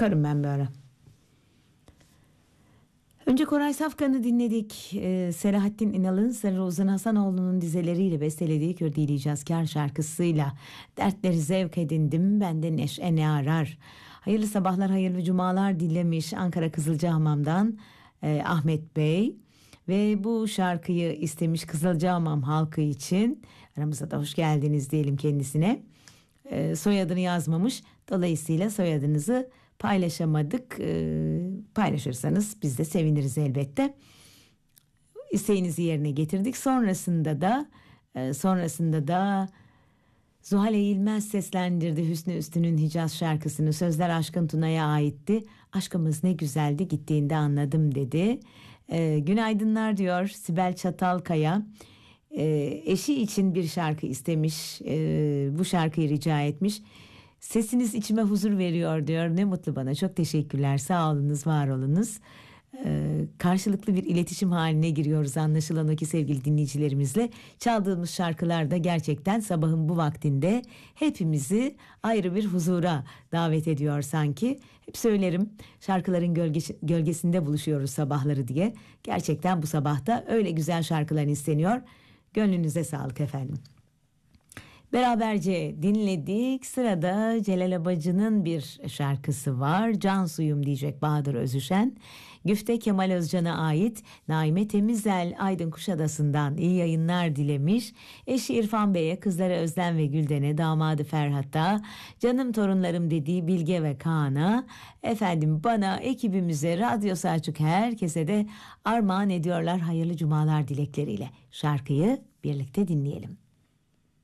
Çıkarım ben böyle. Önce Koray Safkan'ı dinledik. Selahattin İnal'ın Sarı Ozan Hasanoğlu'nun dizeleriyle bestelediği Kürdili Cazkar şarkısıyla dertleri zevk edindim, bende neşe ne arar. Hayırlı sabahlar, hayırlı cumalar dilemiş Ankara Kızılcahamam'dan Ahmet Bey. Ve bu şarkıyı istemiş Kızılcahamam halkı için. Aramıza da hoş geldiniz diyelim kendisine. Soyadını yazmamış. Dolayısıyla soyadınızı paylaşamadık. Paylaşırsanız biz de seviniriz elbette. İsteğinizi yerine getirdik. Sonrasında da Zuhal Eğilmez seslendirdi Hüsnü Üstün'ün Hicaz şarkısını. Sözler Aşkın Tuna'ya aitti. Aşkımız ne güzeldi, gittiğinde anladım dedi. Günaydınlar diyor Sibel Çatalkaya. Eşi için bir şarkı istemiş. Bu şarkıyı rica etmiş. Sesiniz içime huzur veriyor diyor. Ne mutlu bana. Çok teşekkürler. Sağ olunuz, var olunuz. Karşılıklı bir iletişim haline giriyoruz anlaşılan o ki sevgili dinleyicilerimizle. Çaldığımız şarkılar da gerçekten sabahın bu vaktinde hepimizi ayrı bir huzura davet ediyor sanki. Hep söylerim, şarkıların gölgesinde buluşuyoruz sabahları diye. Gerçekten bu sabahta öyle güzel şarkılar isteniyor. Gönlünüze sağlık efendim. Beraberce dinledik. Sırada Celal Abacı'nın bir şarkısı var. Can suyum diyecek Bahadır Özüşen. Güfte Kemal Özcan'a ait Naime Temizel Aydın Kuşadası'ndan iyi yayınlar dilemiş. Eşi İrfan Bey'e, kızları Özlem ve Gülden'e, damadı Ferhat'a, canım torunlarım dediği Bilge ve Kaan'a, efendim bana, ekibimize, Radyo Selçuk herkese de armağan ediyorlar hayırlı cumalar dilekleriyle. Şarkıyı birlikte dinleyelim.